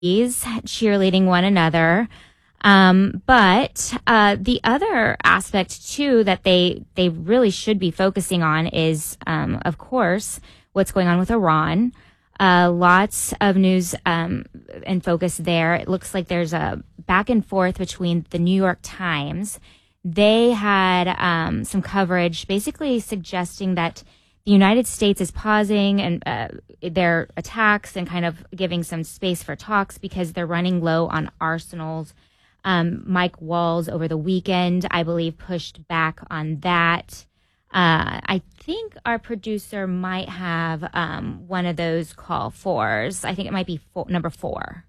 cheerleading one another. But the other aspect too that they really should be focusing on is, of course, what's going on with Iran. Lots of news and focus there. It looks like there's a back and forth between the New York Times. They had some coverage basically suggesting that the United States is pausing and their attacks and kind of giving some space for talks because they're running low on arsenals. Mike Walls over the weekend, I believe, pushed back on that. I think our producer might have one of those call fours. I think it might be number 4.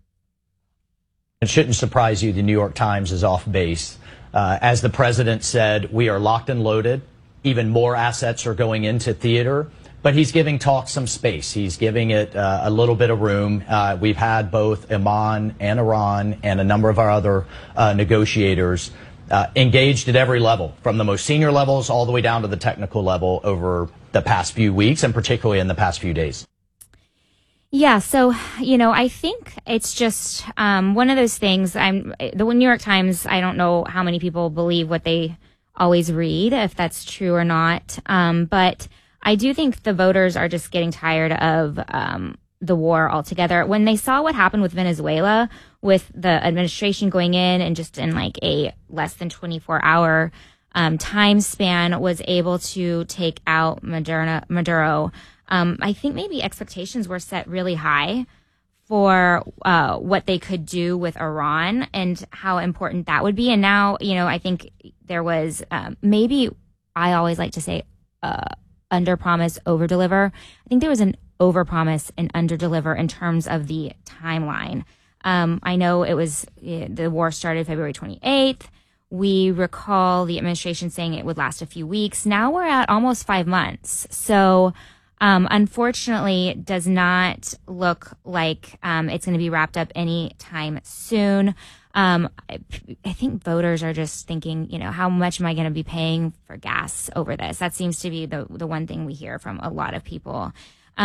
It shouldn't surprise you the New York Times is off base. As the president said, we are locked and loaded. Even more assets are going into theater. But he's giving talk some space. He's giving it a little bit of room. We've had both Oman and Iran and a number of our other negotiators engaged at every level, from the most senior levels all the way down to the technical level over the past few weeks and particularly in the past few days. Yeah, so, I think it's just one of those things. The New York Times, I don't know how many people believe what they always read, if that's true or not. But I do think the voters are just getting tired of the war altogether. When they saw what happened with Venezuela, with the administration going in and just in like a less than 24-hour time span was able to take out Maduro, I think maybe expectations were set really high for what they could do with Iran and how important that would be. And now, I think there was maybe, I always like to say, under promise, over deliver. I think there was an over promise and under deliver in terms of the timeline. I know it was the war started February 28th. We recall the administration saying it would last a few weeks. Now we're at almost 5 months. So unfortunately, it does not look like it's going to be wrapped up anytime soon. I think voters are just thinking, how much am I going to be paying for gas over this? That seems to be the one thing we hear from a lot of people.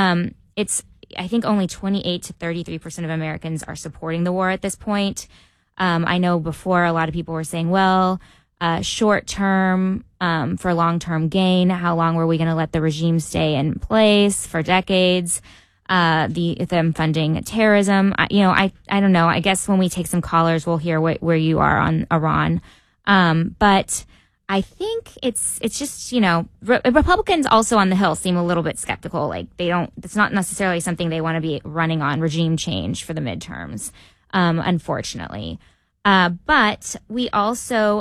I think only 28 to 33% of Americans are supporting the war at this point. I know before a lot of people were saying, well, short term for long term gain. How long were we going to let the regime stay in place for decades? Them funding terrorism. I don't know. I guess when we take some callers, we'll hear where you are on Iran. But I think it's just, Republicans also on the Hill seem a little bit skeptical. Like it's not necessarily something they want to be running on, regime change for the midterms, unfortunately. But we also,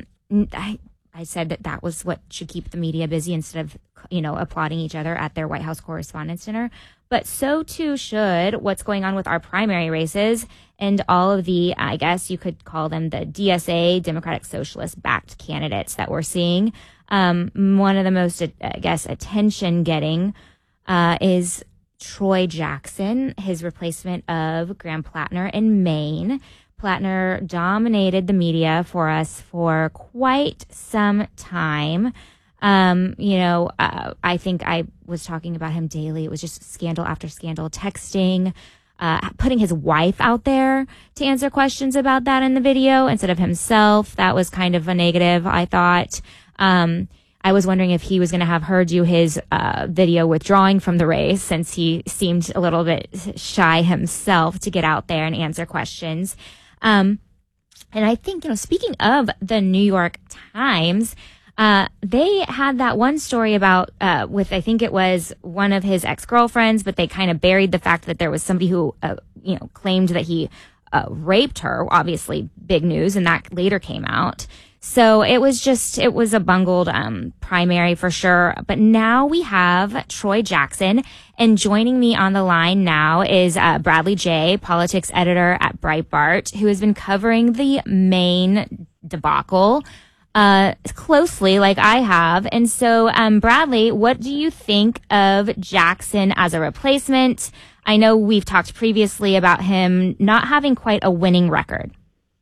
I said that was what should keep the media busy instead of, applauding each other at their White House Correspondents' Dinner. But so too should what's going on with our primary races and all of the, I guess you could call them the DSA, Democratic Socialist backed candidates that we're seeing. One of the most, I guess, attention getting is Troy Jackson, his replacement of Graham Plattner in Maine. Plattner dominated the media for us for quite some time. I think I was talking about him daily. It was just scandal after scandal, texting, putting his wife out there to answer questions about that in the video instead of himself. That was kind of a negative, I thought. I was wondering if he was going to have her do his video withdrawing from the race since he seemed a little bit shy himself to get out there and answer questions. And I think, speaking of the New York Times, they had that one story about, with, I think it was one of his ex-girlfriends, but they kind of buried the fact that there was somebody who, claimed that he, raped her. Obviously big news. And that later came out. So it was a bungled, primary for sure. But now we have Troy Jackson, and joining me on the line now is, Bradley Jay, politics editor at Breitbart, who has been covering the Maine debacle closely like I have. And so, Bradley, what do you think of Jackson as a replacement? I know we've talked previously about him not having quite a winning record.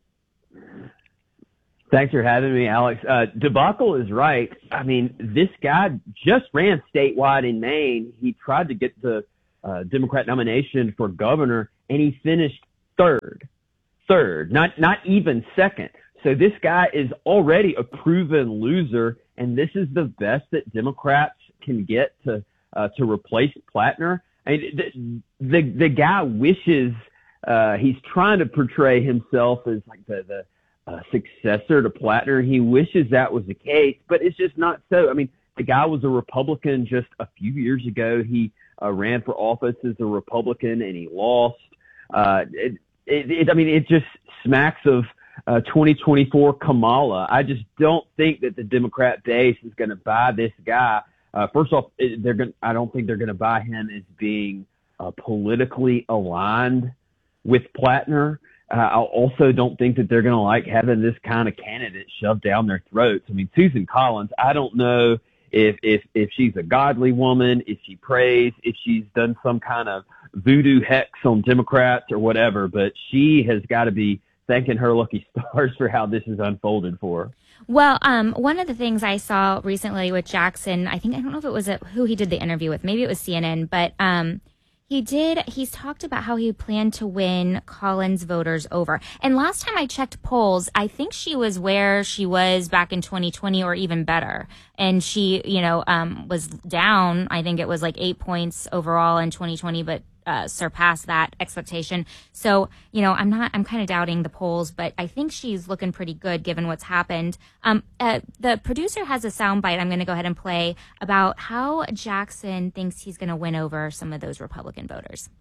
Thanks for having me, Alex. Debacle is right. I mean, this guy just ran statewide in Maine. He tried to get the Democrat nomination for governor, and he finished third, not even second. So this guy is already a proven loser, and this is the best that Democrats can get to replace Plattner. I mean, the guy wishes he's trying to portray himself as like the successor to Plattner. He wishes that was the case, but it's just not so. I mean, the guy was a Republican just a few years ago. He ran for office as a Republican and he lost. I mean, it just smacks of 2024 Kamala. I just don't think that the Democrat base is going to buy this guy. First off, I don't think they're going to buy him as being politically aligned with Plattner. I also don't think that they're going to like having this kind of candidate shoved down their throats. I mean, Susan Collins, I don't know if she's a godly woman, if she prays, if she's done some kind of voodoo hex on Democrats or whatever, but she has got to be thanking her lucky stars for how this has unfolded for her. Well, one of the things I saw recently with Jackson, I don't know if it was who he did the interview with, maybe it was CNN, but he's talked about how he planned to win Collins voters over. And last time I checked polls, I think she was where she was back in 2020 or even better. And she, was down, I think it was like 8 points overall in 2020, but surpassed that expectation. So, I'm kind of doubting the polls, but I think she's looking pretty good given what's happened. The producer has a soundbite I'm going to go ahead and play about how Jackson thinks he's going to win over some of those Republican voters.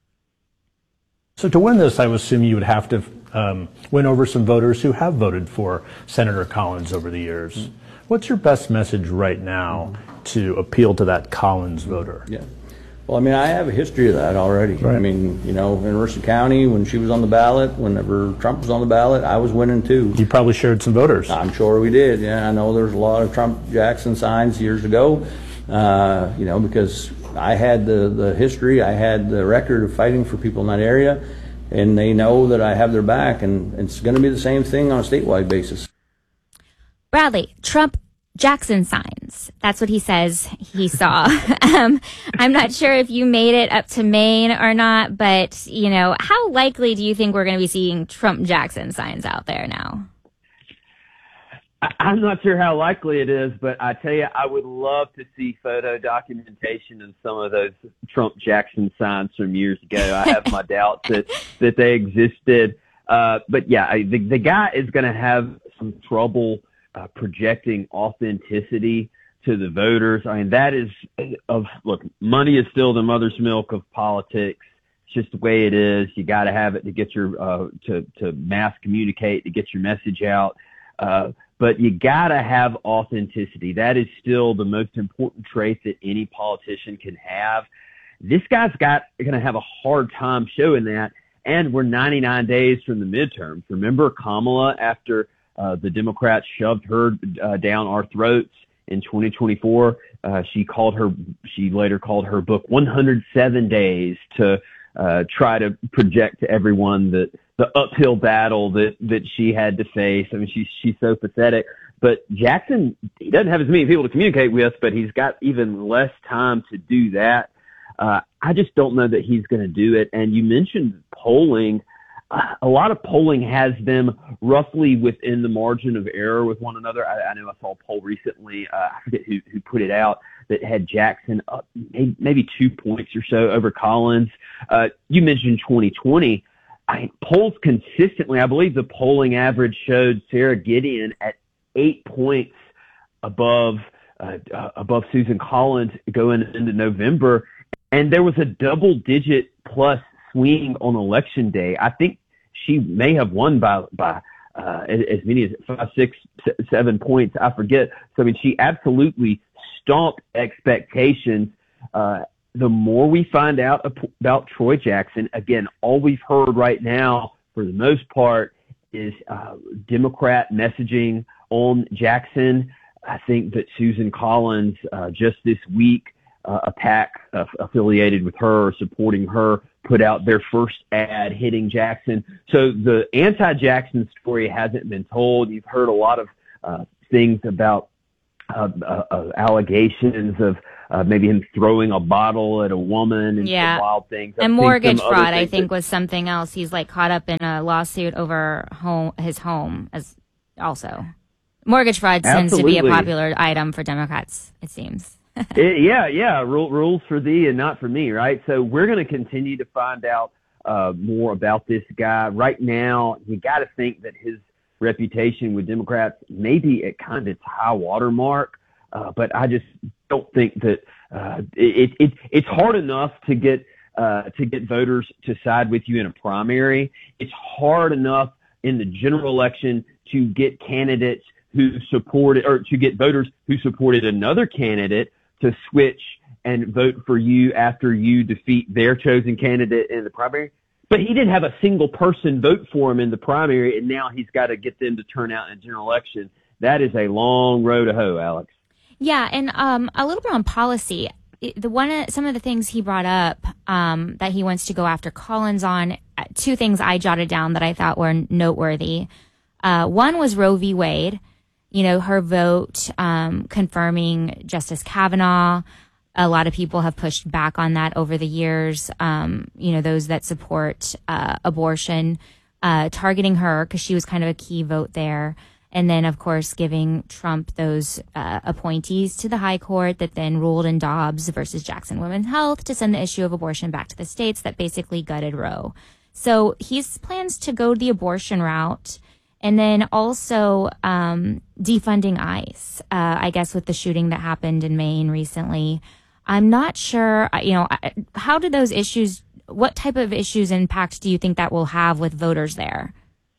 So to win this, I would assume you would have to win over some voters who have voted for Senator Collins over the years. Mm-hmm. What's your best message right now to appeal to that Collins voter? Yeah. Well, I mean, I have a history of that already. Right. I mean, in Mercer County, when she was on the ballot, whenever Trump was on the ballot, I was winning too. You probably shared some voters. I'm sure we did. Yeah, I know there's a lot of Trump-Jackson signs years ago, because I had the history, I had the record of fighting for people in that area, and they know that I have their back, and it's going to be the same thing on a statewide basis. Bradley, Trump-Jackson signs. That's what he says he saw. I'm not sure if you made it up to Maine or not, but, how likely do you think we're going to be seeing Trump-Jackson signs out there now? I'm not sure how likely it is, but I tell you, I would love to see photo documentation of some of those Trump-Jackson signs from years ago. I have my doubts that they existed. But yeah, the guy is going to have some trouble projecting authenticity to the voters. I mean, that is look, money is still the mother's milk of politics. It's just the way it is. You got to have it to get your, to mass communicate, to get your message out. But you got to have authenticity. That is still the most important trait that any politician can have. This guy's going to have a hard time showing that. And we're 99 days from the midterms. Remember Kamala, after the Democrats shoved her down our throats in 2024, she later called her book 107 Days to try to project to everyone that the uphill battle that she had to face. I mean, she's so pathetic. But Jackson, he doesn't have as many people to communicate with, but he's got even less time to do that. I just don't know that he's going to do it. And you mentioned polling. A lot of polling has them roughly within the margin of error with one another. I know I saw a poll recently, I forget who put it out, that had Jackson up maybe 2 points or so over Collins. You mentioned 2020. Polls consistently, I believe the polling average showed Sarah Gideon at 8 points above Susan Collins going into November. And there was a double-digit plus swing on election day. I think she may have won by as many as 5, 6, 7 points. I forget. So, I mean, she absolutely stomped expectations. The more we find out about Troy Jackson, again, all we've heard right now, for the most part, is Democrat messaging on Jackson. I think that Susan Collins, just this week, a PAC affiliated with her, supporting her, put out their first ad hitting Jackson. So the anti-Jackson story hasn't been told. You've heard a lot of things about allegations maybe him throwing a bottle at a woman and some wild things. And mortgage fraud, I think, was something else. He's like caught up in a lawsuit over his home as also. Mortgage fraud tends to be a popular item for Democrats, it seems. Rules for thee and not for me, right? So we're going to continue to find out more about this guy. Right now, you got to think that his reputation with Democrats may be at kind of its high water mark, but I just don't think that it's hard enough to get voters to side with you in a primary. It's hard enough in the general election to get candidates who supported, or to get voters who supported another candidate to switch and vote for you after you defeat their chosen candidate in the primary. But he didn't have a single person vote for him in the primary, and now he's got to get them to turn out in a general election. That is a long road to hoe, Alex. Yeah, and a little bit on policy. Some of the things he brought up that he wants to go after Collins on, two things I jotted down that I thought were noteworthy. One was Roe v. Wade. Her vote confirming Justice Kavanaugh. A lot of people have pushed back on that over the years. Those that support abortion, targeting her because she was kind of a key vote there. And then, of course, giving Trump those appointees to the high court that then ruled in Dobbs versus Jackson Women's Health to send the issue of abortion back to the states that basically gutted Roe. So he plans to go the abortion route. And then also defunding ICE, I guess with the shooting that happened in Maine recently. I'm not sure, how do those issues, what type of issues impact do you think that will have with voters there?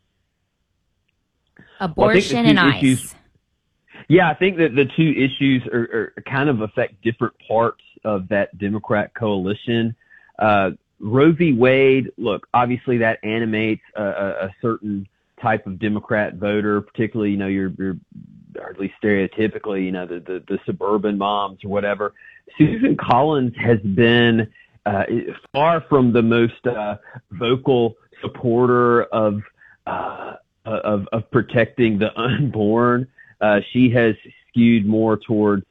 Abortion and ICE. Yeah, I think that the two issues are kind of affect different parts of that Democrat coalition. Roe v. Wade, look, obviously that animates a certain type of Democrat voter, particularly, you're or at least stereotypically, the suburban moms or whatever. Susan Collins has been far from the most vocal supporter of protecting the unborn. She has skewed more towards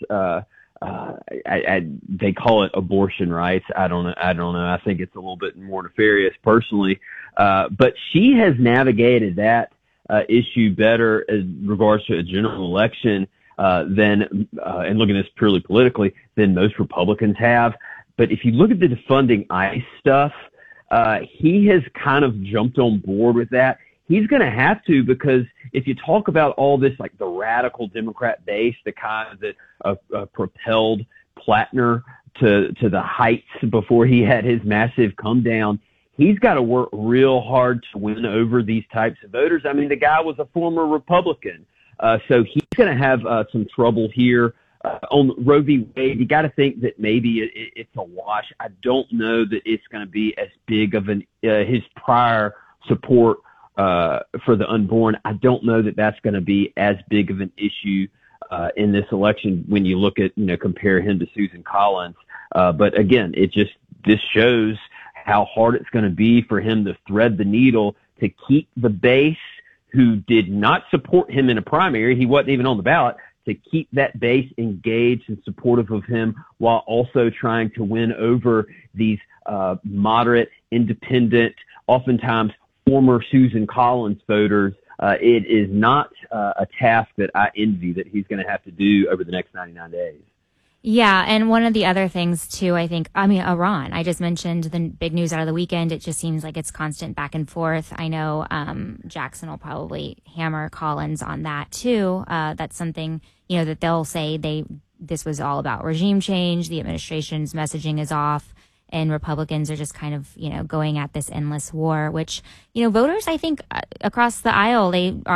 they call it abortion rights. I don't know. I think it's a little bit more nefarious personally. But she has navigated that issue better as regards to a general election than, and looking at this purely politically, than most Republicans have. But if you look at the defunding ICE stuff, he has kind of jumped on board with that. He's going to have to, because if you talk about all this, like the radical Democrat base, the kind that propelled Plattner to the heights before he had his massive come down, he's got to work real hard to win over these types of voters. I mean, the guy was a former Republican, so he's going to have some trouble here. On Roe v. Wade, you got to think that maybe it's a wash. I don't know that it's going to be as big of his prior support for the unborn. I don't know that that's going to be as big of an issue in this election when you look at, compare him to Susan Collins. But again, this shows how hard it's going to be for him to thread the needle to keep the base who did not support him in a primary. He wasn't even on the ballot, to keep that base engaged and supportive of him while also trying to win over these moderate, independent, oftentimes former Susan Collins voters. It is not a task that I envy that he's going to have to do over the next 99 days. Yeah, and one of the other things, too, Iran. I just mentioned the big news out of the weekend. It just seems like it's constant back and forth. I know Jackson will probably hammer Collins on that, too. That's something, that they'll say this was all about regime change. The administration's messaging is off. And Republicans are just kind of, going at this endless war, which, voters, I think, across the aisle,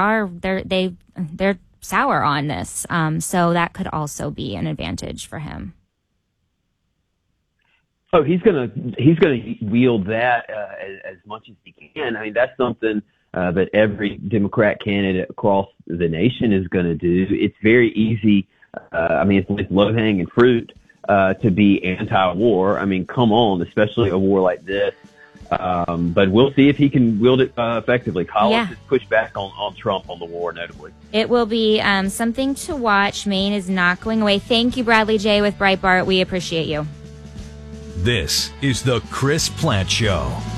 they're sour on this. So that could also be an advantage for him. Oh, he's gonna wield that as much as he can. I mean, that's something that every Democrat candidate across the nation is going to do. It's very easy. It's low-hanging fruit to be anti-war. I mean, come on, especially a war like this. But we'll see if he can wield it effectively. Collins Yeah. has pushed back on Trump on the war, notably. It will be something to watch. Maine is not going away. Thank you, Bradley J. with Breitbart. We appreciate you. This is the Chris Plante Show.